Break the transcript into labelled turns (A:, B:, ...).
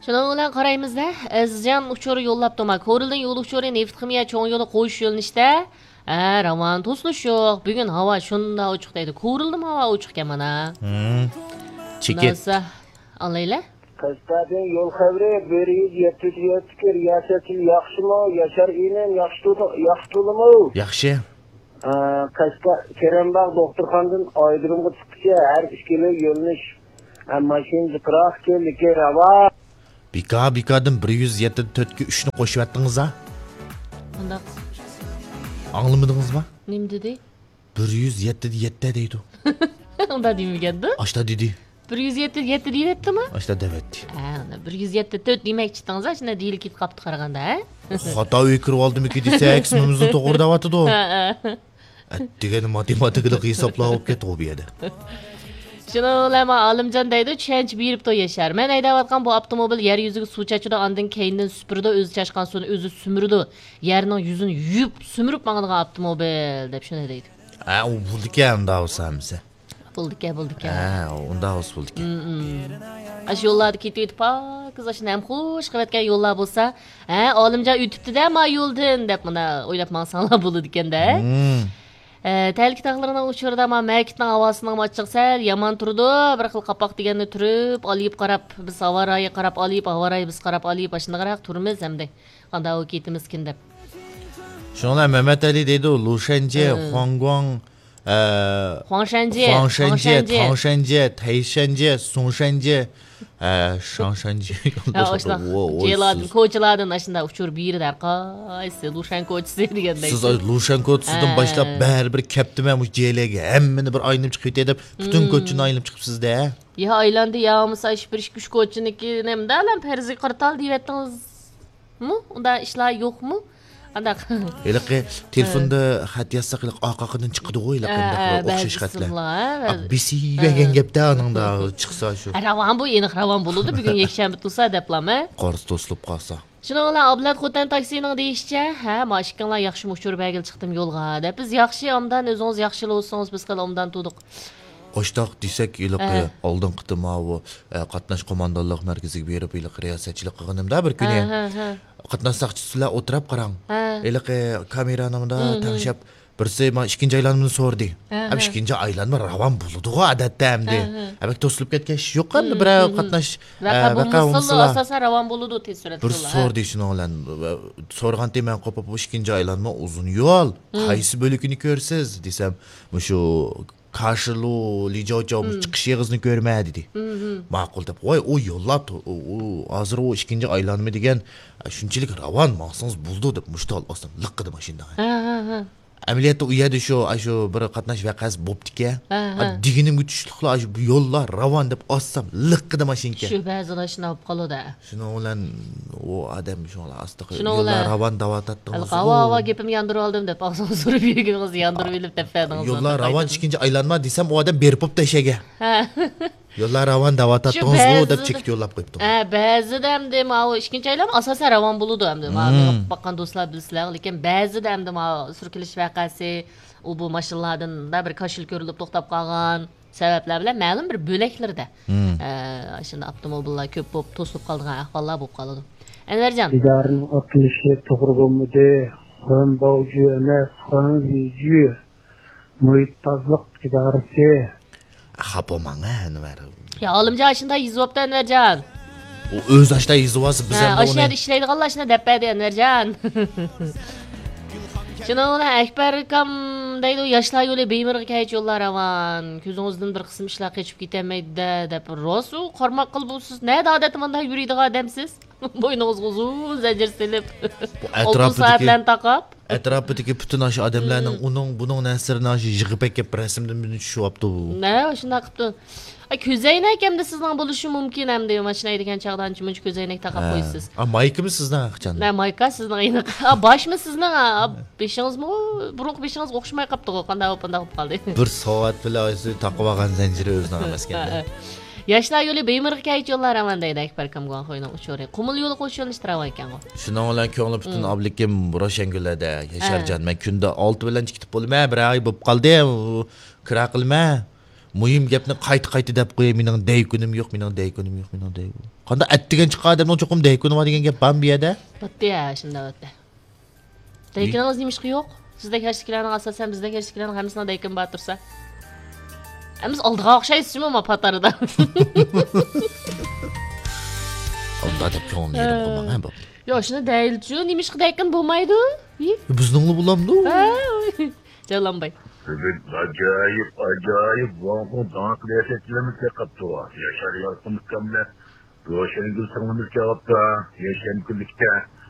A: Şunun bilan qaraymizda Azizjon uchori yo'llab toma. Ko'rildan yo'l uchori neft ximiya cho'ng yo'li qo'yish yo'linishda. Ravon to'silish yo'q. Bugun havo shunda ochiq deydi. Ko'rildimi havo ochiq ekan mana.
B: Cheket.
A: Alayla.
C: Qasdadan yo'l xabari 170 kir yashatil yaxshimi, yashar inen yaxshi to'limi?
B: Yaxshi.
C: Qasda Kerembag doktorxonadan aydirimga chiqishga har 2 kilo yo'lnish. Mashin ziqroq keldi rava.
B: Bikadan 174 ga 3 ni qo'shib yatdingiz ha?
A: Qandaq?
B: Anglamadingiz mı?
A: Nim dedi?
B: 177 deydi.
A: Onda demegandi?
B: Aşta dedi.
A: 177 deyapti mi?
B: Aşta devetti.
A: 174 demek chiqdingiz, shunda deyil ketib qapti qaraganda, ha?
B: Xato o'kirib oldimki desak, ismimizni to'g'ri deyapti-da. Degan matematikada hisoblab olib ketdi bu yerda.
A: Shuni ulama Olimjon deydi, tushunch beribdi yashar. Men aytayotgan bu avtomobil yer yuziga suv chachida, ondan keyindan supurdi, o'zi chashgan suvni o'zi sumirdi. Yerning yuzini yuvib, sumirib mang'ilgan avtomobil deb shuni deydi.
B: U buldika unda olsamsa.
A: Buldika.
B: Unda os buldika.
A: Ash yo'llarda ketib pok, ashna ham xush qilayotgan yo'llar bo'lsa, Olimjon o'tibdi-da, ma yo'ldan deb mana o'ylab mangsanlar bo'ladi ekanda. Təhliki tağlarına uçurda ama məkitnin havasının açıq səl, yaman turdu. Bir xil qapaq degənini turub, alayıb qarab, biz havarayı qarab alayıb, havarayı biz qarab alayıb, başında qaraq turumuz həmdə. Qanda o ketimiz kin deb.
B: Şunlar Mehmet Ali deydi o, Lushenje, Huangguang, Huangshenje, Taishenje, Songshenje, Shangshenje.
A: Celadın, koçaladın aşında uçur bir der. Qaysı Lushen koçası degəndə.
B: Siz Lushen koçasından başlap bir kaptım bu CL'ge. Hemmini bir aynım çıxıb edib, bütün koçunu aynım çıxıbsız da.
A: Ya aylandı yağmısa bir kuş koçuniki nemdə lan Perzi Qartal deyətdiniz mi? Onda işler yok mu? Andaq.
B: Eləqə telefonda xat yazsaq aqaqından çıxdı qoy eləqəndə oxşaş xatlar. Bisi yegen gəpdə anında çıxsa şu.
A: Ravan bu yeni ravan buludu bugün yekşənbə tutsa deplamı.
B: Qars toslub qalsa.
A: Şuna ola ablat Xotan taksinin deyişçə, maşınlar yaxşı uçurub əgil çıxdım yolğa. Dep biz yaxşı amdan özünüz yaxşılı olsanız biz qılamdan tuduq.
B: Qoştaq desək eləqə aldın qıtıma o qatnaş komandalıq mərkəziga berib elə riyasətçilik qılğanımda bir günə. Qatnaşçılar oturub qarang. Eləqə kameranımda tanışıb birisi ma ikinci aylanımını sordu. Abi ikinci aylanma ravan buludu adətdə əmdi. Abi toslub ketken yox qandı bir qatnaş
A: vaqamsızlı asasa ravan buludu tez sürətdə.
B: Bir sordu şunu olan sorğan mən qopub bu ikinci aylanma uzun yol. Qaysı bölükünü görsiz desəm şu karşılığı licaca çıkış yığızını görmeye dedi. Makul dep. O yollar hazır o ikinci aylanma degen şunçilik ravan maqsanız buldu dep muştal aslan lıqqıdı maşında. Ameliyatda uyadi şu bir qatnaş vaqas boptike. Diginim gütüşlükla bu yollar ravan dep assam lıqqıdı maşinke.
A: Şu bazılar şuna olub qalıdı.
B: Şuna olan o adam şuna astık yollar ravan davatatdı.
A: Hava gepim yandırıb aldım dep ağzını sorup yürgünüz yandırıb bilip tepədiniz.
B: Yollar ravan ikinci aylanma desem o adam beripop da işege. Yollar ravan davatatdınız o dep çekti yollap qoyupdu.
A: Bəzi dəmdim o ikinci aylanma asasən ravan buludu əmdim. Baxan dostlar bilsizlər, lakin bəzi dəmdim o sürkiliş vaqası o bu maşınlardan da bir kaşıl görülüb toxtab qalğan səbəblər bilan məlum bir böləklərdə. Şimdi avtomobillər köp bo'lib to'silib qolgan ahvollar bo'lib qoladi. Anvarjon.
C: İdarənin atılışı toxurğumudu, xan bağcı emas, xan yüzü, muhitazlıq idarəsi.
B: Xapomanga Anvar.
A: Ya Olimjon shunda yizibdi Anvarjon.
B: O öz aşda yizibası biz ham
A: onu. Aşağıda ishlaydiganlar shunda depadi Anvarjon. Şuna ona Akbar kam deydi yaşlar yo'li bemirg'i kayç yo'llar ravan. Ko'zingizdan bir qism ishlar qechib ketamайды deb rosu qarmoq qil bo'lsiz. Ne odatim manda yuriydigan odamsiz? Bo'yningiz uzun zanjir silib. Saatlarni taqab.
B: Atrofidagi butun ash odamlarning buning nasirini yig'ib kelib rasmdan buni tushyapti.
A: Ne, shunday qilibdi. Ko'zoynak hamda sizning bo'lishi mumkin hamda mashina degan chaqdan muncha ko'zoynak taqab qo'ysiz.
B: Maykimi sizdan aqchan?
A: Ne, mayka sizning ayni. Boshmi sizning? Beshingizmi? Burunq beshingiz o'xshamay qolibdi, qanday qilib qoldi.
B: Bir soat bilan o'zi taqib olgan zanjiri o'zini emas ekan.
A: Yaşlar yo'li bemirg'i kayç yo'llar ravan deydi Akbar kamgon qo'yning uchori. Qumul yo'li qo'shilishtirib ekan u.
B: Shundan bilan ko'ngli butun oblikim Roshangullarda Yasharjon. Men kunda 6 bilan chiqib bo'lmay, bir oy bo'lib qoldi. Kira qilma. Mühim gapni qayta deb qo'yay, mening deykunim yo'q, mening deykunim yo'q, mening deykunim. Qanda attigan chiqqan odamning cho'qim deykunim bor degan gap bormi bu yerda?
A: Bitti ya, shunda bitti. Deykuningiz nima ishqi yo'q? Sizdek hashtiklarning asosan bizdek hashtiklarning hammasida deykun bor tursa. Biz oldiga o'xshaysizmi ma patarida?
B: Onda deb ko'nglim yedim qo'yman bu.
A: Yo, shuni deyilchu, nima ishqi deykun bo'lmaydi?
B: Bizningni bulamdi.
A: Jalanbay.
D: Acayip vampun dağ kıyafetlerimiz de kaptı var. Yaşar yarkın mükemmel. Roşen gül sanımız cevapta. Yaşam birlikte.